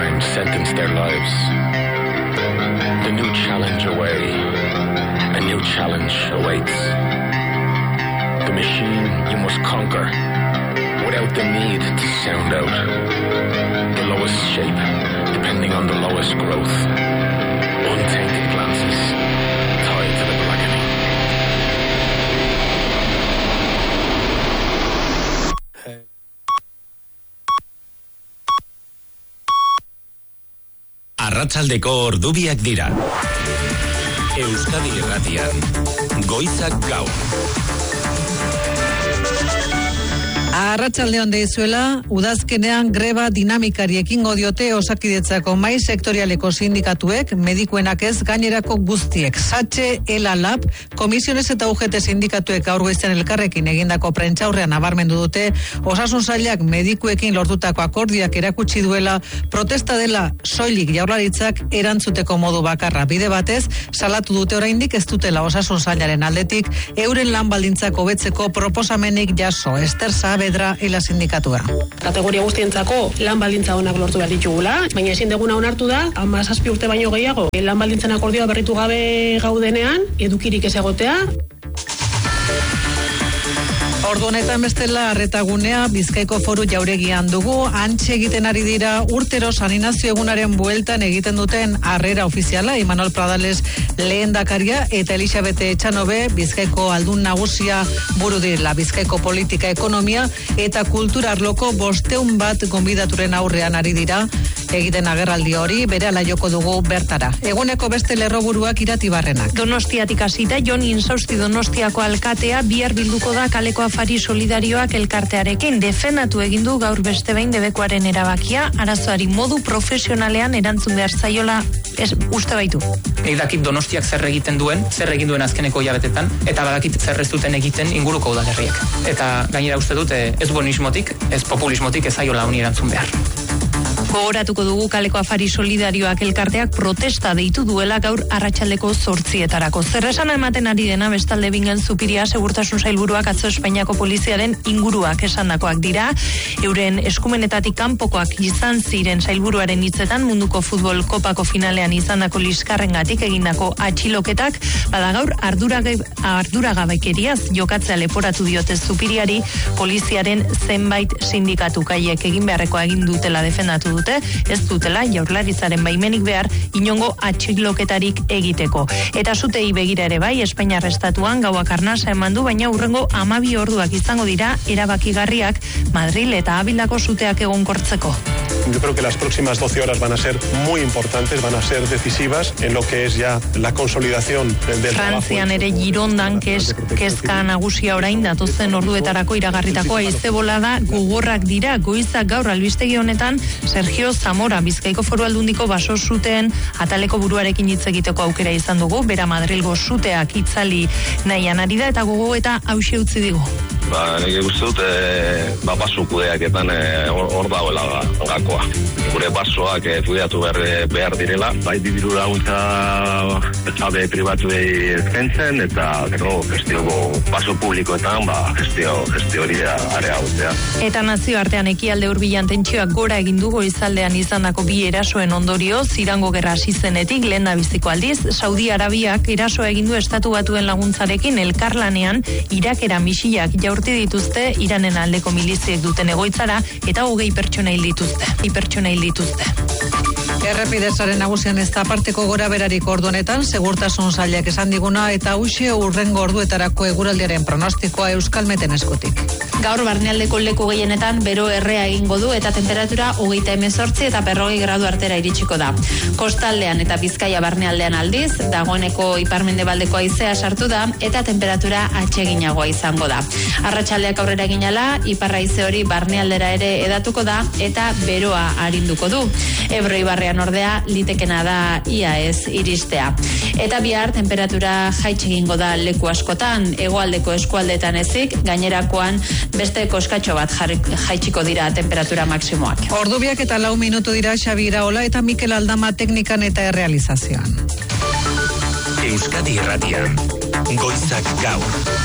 time sentence their lives. The new challenge away, a new challenge awaits. The machine you must conquer, without the need to sound out. The lowest shape, depending on the lowest growth. Untainted glances, tied to the blackening. Arratsaldeko ordubiak dira. Euskadi Irratian, Goizak Gaur. Arratsalde on deizuela, udazkenean greba dinamikari ekingo diote Osakidetzako mahai sektorialeko sindikatuek, medikuenak ez gainerako guztiek. Satxe, Ela Lab, Komisiones eta UGT sindikatuek gaur goizean elkarrekin egindako prentsaurrean nabarmendu dute, Osasun Sailak medikuekin lortutako akordioak erakutsi duela, protesta dela soilik Jaurlaritzak erantzuteko modu bakarra. Bide batez, salatu dute oraindik ez dutela Osasun Sailaren aldetik euren lan baldintzak hobetzeko proposamenik jaso. Ester Saavedra, Ela sindikatua. Kategoria guztientzako lan baldintza onak lortu behar ditugula, baina ezin deguna onartu da, 17 urte baino gehiago, lan baldintzen akordioa berritu gabe gaudenean, edukirik ez egotea. Ordu honetan bestela Arretagunea Bizkaiko Foru Jauregian dugu, antxe egiten ari dira urtero San Inazio egunaren bueltan egiten duten harrera ofiziala, Imanol Pradales lehendakaria eta Elisabete Etxanobe Bizkaiko aldun nagusia buru direla. Bizkaiko politika, ekonomia eta kultura arloko 500 bat gonbidaturen aurrean ari dira egiten agerraldi hori, berehala joko dugu bertara. Eguneko beste lerroburuak Iratibarrenak. Donostiatik hasita Jon Insausti Donostiako alkatea bihar bilduko da kaleko afari solidarioak elkartearekin. Defendatu egin du gaur beste behin debekuaren erabakia, arazoari modu profesionalean erantzun behar zaiola uste baitu. Dakit Donostiak zer egiten duen, zer egin duen azkeneko hilabetetan, eta badakit zer ez duten egiten inguruko udalerriek. Eta gainera uste dut ez buenismotik, ez populismotik ez zaiola honi erantzun behar. Gogoratuko dugu kaleko afari solidarioak elkarteak protesta deitu duela gaur arratsaldeko 8:00etarako. Zer esana ematen ari dena bestalde Bingen Zupiria segurtasun sailburuak atzo Espainiako poliziaren inguruak esandakoak dira. Euren eskumenetatik kanpokoak izan ziren sailburuaren hitzetan munduko futbol kopako finalean izandako liskarrengatik egindako atxiloketak, bada gaur arduragabekeriaz jokatzea leporatu diote Zupiriari poliziaren zenbait sindikatukaiek egin beharrekoa egin dutela defendatu dute, ez dutela Jaurlaritzaren baimenik behar inongo atxiloketarik egiteko. Eta zutei begira ere bai, Espainiar estatuan gauak arnasa eman du, baina hurrengo 12 orduak izango dira erabakigarriak Madril eta Abildako zuteak egonkortzeko. Yo creo que las próximas 12 horas van a ser muy importantes, van a ser decisivas en lo que es ya la consolidación del trabajo. Frantzian ere Girondan kezka nagusia orain datozen orduetarako iragarritako haize bolada gogorrak dira. Goizak gaur albistegi honetan Sergio Zamora Bizkaiko Foru Aldundiko baso zuteen ataleko buruarekin hitz egiteko aukera izan dugu, bera Madrilgo zuteak itzali nahian ari da eta gogo eta hause utzi digu. Nik uste dut, baso kudeaketan hor dagoela gakoa. Gure basoak kudeatu behar direla, bai diru laguntza jabe pribatuei eskaintzen eta gestioko baso publikoetan gestio hori areagotzea. Eta nazioartean ekialde hurbilan tentsioak gora egin du goizaldean izandako bi erasoen ondorioz, Irango gerra hasi zenetik lehendabiziko aldiz, Saudi Arabiak erasoa egin du Estatu Batuen laguntzarekin elkarlanean Irakera misilak jaurti dituzte Iranen aldeko miliziek duten egoitzara eta 20 pertsona hil dituzte. Errepidezaren nagusian ez da aparteko gora berarik ordu honetan, segurtasun sailak esan diguna eta hauxe urrengo orduetarako eguraldiaren pronostikoa Euskalmeten eskutik. Gaur barnealdeko leku gehienetan bero errea egingo du eta temperatura 38 eta 40 gradu artera iritsiko da. Kostaldean eta Bizkaia barnealdean aldiz, dagoeneko ipar-mendebaldeko haizea sartu da eta temperatura atseginagoa izango da. Arratsaldeak aurrera eginala, ipar haize hori barnealdera ere edatuko da eta beroa arinduko du. Ebro ibarrean ordea litekena da ia ez iristea. Eta bihar temperatura jaitsi egingo da leku askotan, hegoaldeko eskualdetan ezik, gainerakoan beste koskatxo bat jaitsiko dira temperatura maksimoak. Ordubiak eta 4 minutu dira Xabi Iraola eta Mikel Aldama teknikan eta errealizazioan. Euskadi Irratian, Goizak Gaur.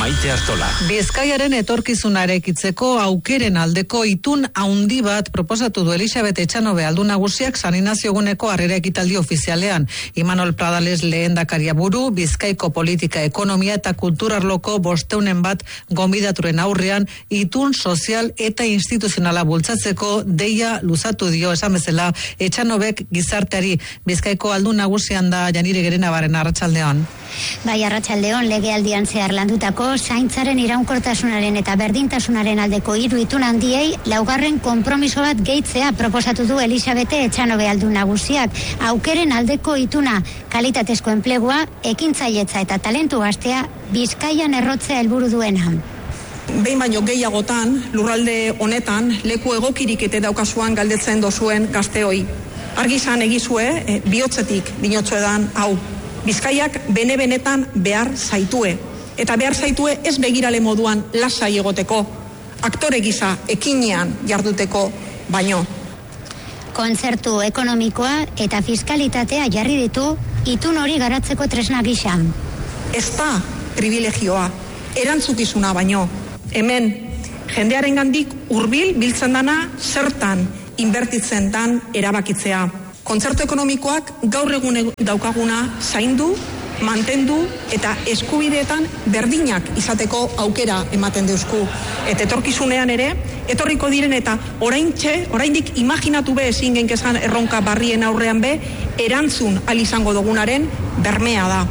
Maite Artola. Bizkaiaren etorkizuna eraikitzeko aukeren aldeko itun handi bat proposatu du Elisabet Etxanobe Aldun Nagusiak San Inazio eguneko harrera ekitaldi ofizialean. Imanol Pradales lehendakaria buru, Bizkaiko politika, ekonomia eta kulturarloko 500 bat gonbidaturen aurrean itun sozial eta instituzionala bultzatzeko deia luzatu dio, esan bezala Etxanobek gizarteari. Bizkaiko Aldun Nagusian da Janire Gerenabaren arratsaldean. Bai, arratsaldeon, legealdian zehar landutako zaintzaren iraunkortasunaren eta berdintasunaren aldeko 3 itun handiei laugarren konpromiso bat gehitzea proposatu du Elisabete Etxanobe Aldun Nagusiak. Aukeren aldeko ituna, kalitatezko enplegua, ekintzailetza eta talentu gaztea Bizkaian errotzea helburu duena. Behin baino gehiagotan, lurralde honetan, leku egokirik eta daukasuan galdetzen dozuen gazteoi. Argizan egizue, bihotzetik dinotzuedan hau. Bizkaiak bene-benetan behar zaitue. Eta behar zaitue ez begirale moduan lasai egoteko. Aktore gisa ekinean jarduteko baino. Kontzertu ekonomikoa eta fiskalitatea jarri ditu itun hori garatzeko tresna gisa. Ez da privilegioa, erantzukizuna baino. Hemen, jendearen gandik hurbil biltzen dana zertan inbertitzen dan erabakitzea. Kontzertu ekonomikoak gaur egun daukaguna zaindu, mantendu eta eskubideetan berdinak izateko aukera ematen deusku. Eta etorkizunean ere, etorriko diren eta oraindik imaginatu be ezin genkezan erronka barrien aurrean be, erantzun izango dugunaren bermea da.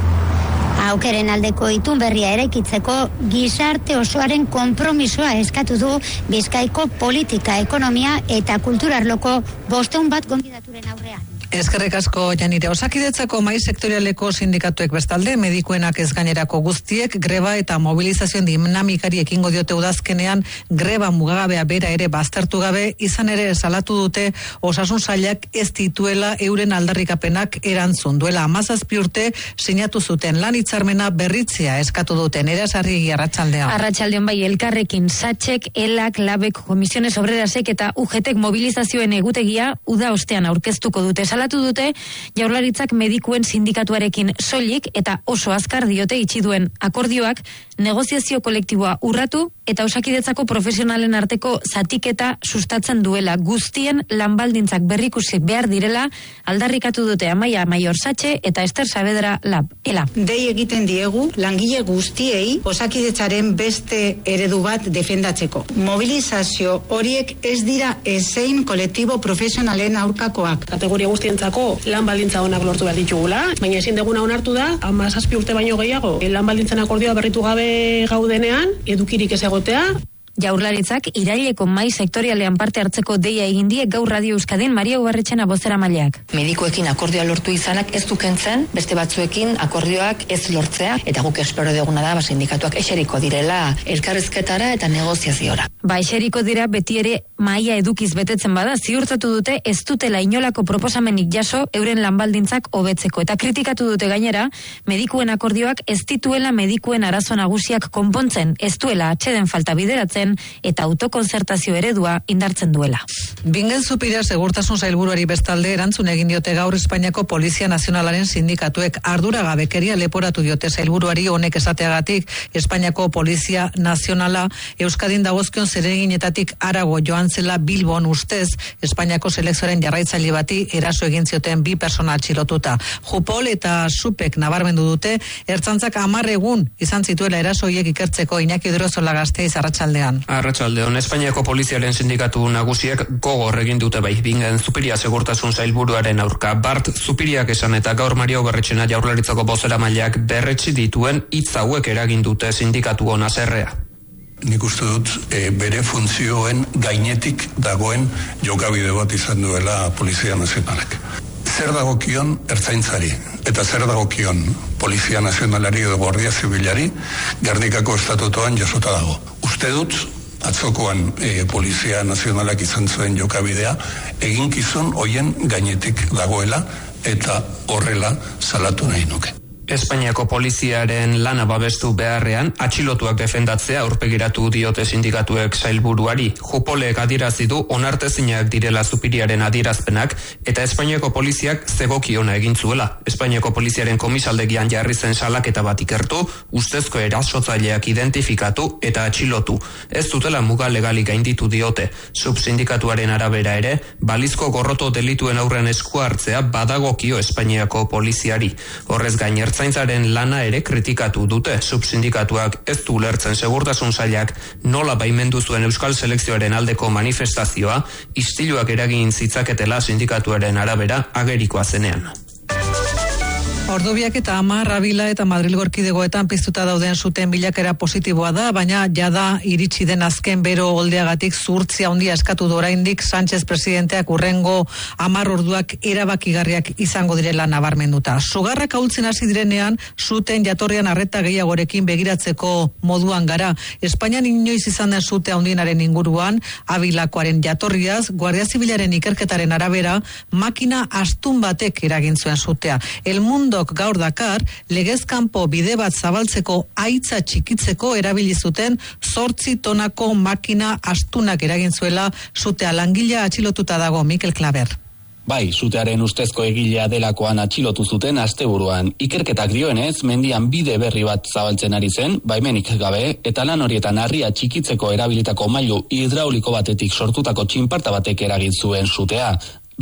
Aukeren aldeko itun berria eraikitzeko gizarte osoaren konpromisoa eskatu du Bizkaiko politika, ekonomia eta kulturarloko 500 bat gonbidaturen aurrean. Eskerrik asko Janire. Osakidetzako mai sektorialeko sindikatuek bestalde, medikuenak ez gainerako guztiek greba eta mobilizazioen dinamikari ekingo diote udazkenean greba mugagabea bera ere baztertu gabe, izan ere salatu dute osasun sailak ez dituela euren aldarrikapenak erantzun. Duela 17 urte sinatu zuten lan hitzarmena berritzea eskatu duten. Erasarri arratsaldean. Arratsaldean bai, elkarrekin Satxek, Elak, Labek, Komisiones Obrerasek eta UGTek mobilizazioen egutegia uda ostean aurkeztuko dute. Salatu dute Jaurlaritzak medikuen sindikatuarekin soilik eta oso azkar diote itxi duen akordioak negoziazio kolektiboa urratu eta Osakidetzako profesionalen arteko zatiketa sustatzen duela, guztien lanbaldintzak berrikusi behar direla aldarrikatu dute Amaia Maior Satxe eta Ester Saavedra Lab. Ela. Dei egiten diegu langile guztiei Osakidetzaren beste eredu bat defendatzeko. Mobilizazio horiek ez dira ezein kolektibo profesionalen aurkakoak. Kategoria guztientzako lan baldintza onak lortu behar ditugula, baina ezin deguna onartu da 17 urte baino gehiago lan baldintzen akordioa berritu gabe gaudenean edukirik ez egotea. Jaurlaritzak iraileko mai sektorialean parte hartzeko deia egin die gaur Radio Euskadin Maria Ubarretxena bozeramaileak. Medikuekin akordioa lortu izanak ez du kentzen, beste batzuekin akordioak ez lortzea, eta guk espero duguna da sindikatuak eseriko direla elkarrizketara eta negoziaziora. Eseriko dira beti ere maila edukiz betetzen bada, ziurtatu dute ez dutela inolako proposamenik jaso euren lanbaldintzak hobetzeko eta kritikatu dute gainera medikuen akordioak ez dituela medikuen arazo nagusiak konpontzen, ez duela atxeden falta bideratzen eta autokonzertazio eredua indartzen duela. Bingen Zupiria segurtasun sailburuari bestalde erantzun egin diote gaur Espainiako Polizia Nazionalaren sindikatuek arduragabekeria leporatu diote sailburuari honek esateagatik Espainiako Polizia Nazionala Euskadin dagozkion zereginetatik arago joan zela Bilbon ustez Espainiako selekzioaren jarraitzaile bati eraso egin zioten 2 pertsona atxilotuta. Jupol eta Supek nabarmendu dute ertzaintzak 10 egun izan zituela erasoiek ikertzeko. Iñaki Odrozola Gasteiz arratsaldean. Arratsaldeon, Espainiako Poliziaren sindikatu nagusiek gogor egin dute bai Bingen Zupiria segurtasun sailburuaren aurka. Bart Zupiriak esan eta gaur Maria Ubarretxena Jaurlaritzako bozeramaileak berretsi dituen hitz hauek eragin dute sindikatu hona zerrea. Nik uste dut bere funtzioen gainetik dagoen jokabide bat izan duela Polizia Nazionalak. Zer dagokion ertzaintzari eta zer dagokion Polizia Nazionalari edo Guardia Zibilari Gernikako estatutoan jasota dago. Uste dut atzokoan Polizia Nazionalak izan zuen jokabidea eginkizun hoien gainetik dagoela eta horrela salatu nahi nuke. Espainiako poliziaren lana babestu beharrean, atxilotuak defendatzea aurpegiratu diote sindikatuek sailburuari. Jupoleek adierazi du onartezinak direla Zupiriaren adierazpenak eta Espainiako poliziak zegokiona egin zuela. Espainiako poliziaren komisaldegian jarri zen salaketa bat ikertu, ustezko erasotzaileak identifikatu eta atxilotu. Ez dutela muga legalik gainditu diote. Subsindikatuaren arabera ere, balizko gorroto delituen aurren esku hartzea badagokio Espainiako poliziari. Horrez gain Ertzaintzaren lana ere kritikatu dute. Subsindikatuak ez du ulertzen segurtasun sailak nola baimendu zuen Euskal Selekzioaren aldeko manifestazioa, istiluak eragin zitzaketela sindikatuaren arabera agerikoa zenean. Ordubiak eta 10 Abila eta Madrilgo erkidegoetan piztuta dauden zuten bilakera positiboa da, baina jada iritsi den azken bero oldeagatik zuhurtzia handia eskatu du oraindik Sánchez presidenteak urrengo 10 orduak erabakigarriak izango direla nabarmenduta. Sugarrak ahultzen hasi direnean zuten jatorrian arreta gehiagorekin begiratzeko moduan gara. Espainian inoiz izan den zute handienaren inguruan, Abilakoaren jatorriaz, Guardia Zibilaren ikerketaren arabera, makina astun batek eragin zuen zutea. El Mundo gaur dakar, legezkanpo bide bat zabaltzeko haitza txikitzeko erabili zuten 8 tonako makina astunak eragin zuela zutea. Langilea atxilotuta dago Mikel Klaber. Bai, sutearen ustezko egilea delakoan atxilotu zuten asteburuan. Ikerketak dioenez, mendian bide berri bat zabaltzen ari zen, baimenik gabe, eta lan horietan harria txikitzeko erabilitako mailu hidrauliko batetik sortutako txinparta batek eragin zuen sutea.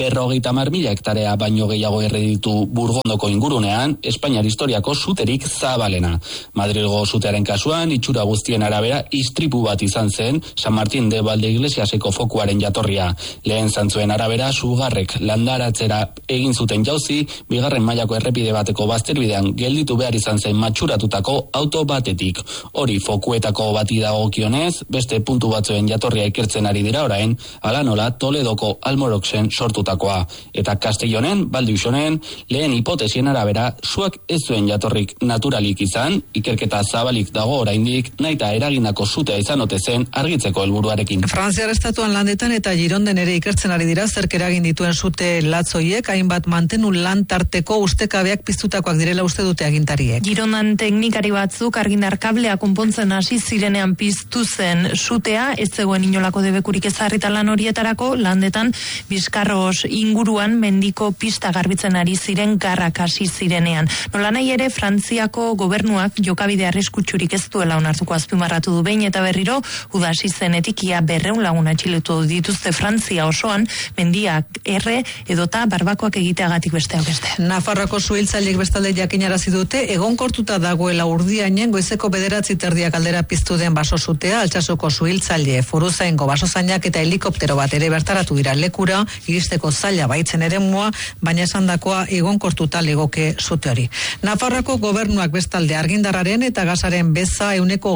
50.000 hektarea baino gehiago erreditu Burgondoko ingurunean, Espainiar historiako suterik zabalena. Madrilgo sutearen kasuan, itxura guztien arabera, istripu bat izan zen, San Martín de Valdeiglesiaseko fokuaren jatorria. Lehen zantzuen arabera, sugarrek landaratzera egin zuten jauzi, 2. mailako errepide bateko bazterbidean gelditu behar izan zen matxuratutako auto batetik. Hori fokuetako bati dagokionez, beste puntu batzuen jatorria ikertzen ari dira orain, hala nola Toledoko Almoroxen sortuta. Eta Castellonen, Valdivisonen, lehen hipotesien arabera, suak ez zuen jatorrik naturalik izan, ikerketa zabalik dago oraindik, naita eragindako sutea izan ote zen argitzeko helburuarekin. Frantziar estatuan landetan eta Gironden ere ikertzen ari dira zerk eragin dituen sute latzoiek, hainbat mantenu lan tarteko ustekabeak piztutakoak direla uste dute agintariek. Girondan teknikari batzuk argindar kablea konpontzen hasi zirenean piztu zen sutea, ez zegoen inolako debekurik ezarrita lan horietarako, landetan Bizkarros inguruan mendiko pista garbitzen ari ziren garrak hasi zirenean. Nolanahi ere Frantziako gobernuak jokabide arriskutsurik ez duela onartuko azpimarratu du behin eta berriro, uda hasi zenetik ia 200 lagun atxilotu dituzte Frantzia osoan, mendiak erre edota barbakoak egiteagatik besteak beste. Nafarroako suhiltzaileek bestalde jakinarazi dute egonkortuta dagoela Urdiainen goizeko 9:30 aldera piztu den basosutea. Altsasoko suhiltzaile, Foruzaingo basozainak eta helikoptero bat ere bertaratu dira lekura, iristeko zaila baitzen eremua, baina esandakoa egonkortuta legoke sute hori. Nafarroako gobernuak bestalde argindarraren eta gasaren beza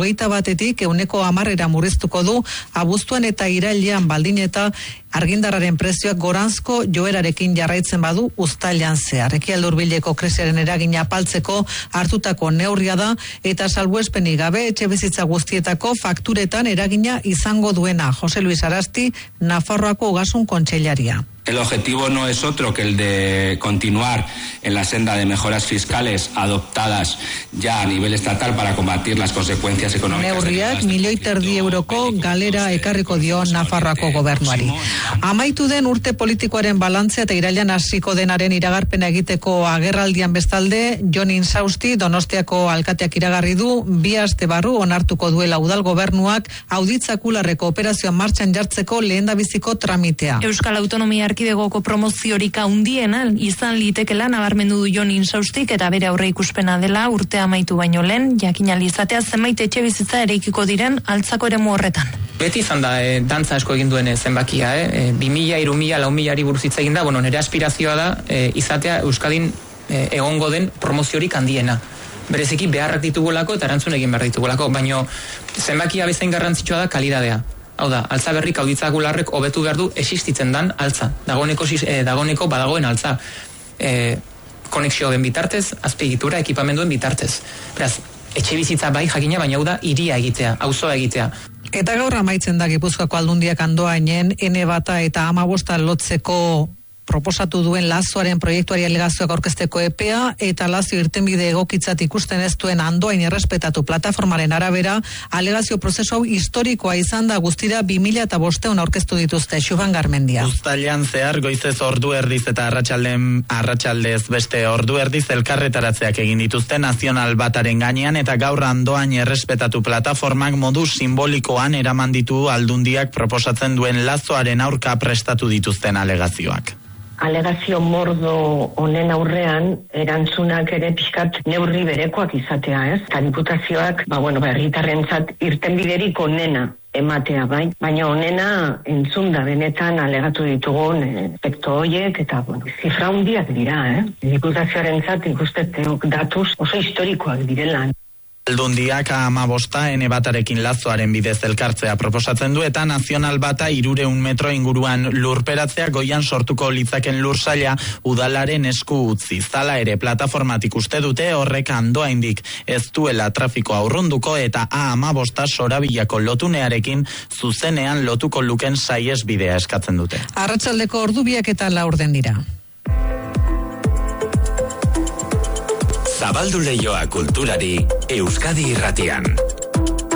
21%tik 10% murriztuko du abuztuan eta irailean, baldin eta argindarraren prezioak goranzko joerarekin jarraitzen badu uztailean zehar. Ekialde Hurbileko krisiaren eragina apaltzeko hartutako neurria da eta salbuespenik gabe etxebizitza guztietako fakturetan eragina izango duena. Jose Luis Arasti, Nafarroako Ogasun Kontseilaria. El objetivo no es otro que el de continuar en la senda de mejoras fiscales adoptadas ya a nivel estatal para combatir las consecuencias económicas. Neurriak 1,5 milioi euroko galera ekarriko dio Nafarroako gobernuari. Amaitu den urte politikoaren balantzea eta irailean hasiko denaren iragarpena egiteko agerraldian bestalde, Jon Insausti Donostiako alkateak iragarri du 2 aste barru onartuko duela udal gobernuak auditzakularreko operazioa martxan jartzeko lehendabiziko tramitea. Euskal Autonomia Erkidegoko promoziorik handiena izan litekela nabarmendu du Jon Insaustik eta bere aurre ikuspena dela urtea amaitu baino lehen jakinal izatea zenbait etxebizitza eraikiko diren altzako eremu horretan. Beti izan da dantza asko egin duen zenbakia, 2000, 3000, 4000 buruz hitz egin da, nire aspirazioa da izatea Euskadin egongo den promoziorik handiena. Bereziki beharrak ditugulako eta erantzun egin behar ditugulako, baina zenbakia bezain garrantzitsua da kalidadea. Hau da, altza berrik auditzakularrek hobetu behar du existitzen dan altza. Dagoeneko badagoen altza. Konexio den bitartez, azpiegitura, ekipamenduen bitartez. Beraz, etxe bizitza bai jakina, baina hau da hiria egitea, auzoa egitea. Eta gaur amaitzen da Gipuzkoako Aldundiak Andoainen N bata eta 15 lotzeko proposatu duen Lazoaren proiektuari alegazioak aurkezteko epea eta Lazio irtenbide egokitzat ikusten ez duen Andoain errespetatu plataformaren arabera, alegazio prozesu hau historikoa izan da, guztira 2005 aurkeztu dituzte. Xuban Garmendia. Uztailean zehar goizez ordu erdiz eta arratsaldez beste ordu erdiz elkarretaratzeak egin dituzte Nazional Bataren gainean, eta gaur Andoain errespetatu plataformak modu simbolikoan eraman ditu Aldundiak proposatzen duen Lazoaren aurka prestatu dituzten alegazioak. Alegazio mordo honen aurrean erantzunak ere pixkat neurri berekoak izatea, ez? Eta diputazioak, herritarrentzat irtenbiderik onena ematea, bai? Baina onena entzunda benetan alegatu ditugun aspektu horiek, eta zifra handiak dira, Diputazioarentzat ikusteteok datuz oso historikoak direla. Aldundiak 15 Ene Batarekin Lazoaren bidez elkartzea proposatzen du, eta Nazional Bata 300 metro inguruan lurperatzea goian sortuko litzaken lursaila udalaren esku utzi. Zala ere plataformatik uste dute horrek Andoaindik ez duela trafikoa urrunduko, eta A15 Sorabilako lotunearekin zuzenean lotuko luken saihesbidea eskatzen dute. Arratsaldeko ordu 2:04 dira. Zabaldu leioa kulturari Euskadi Irratian.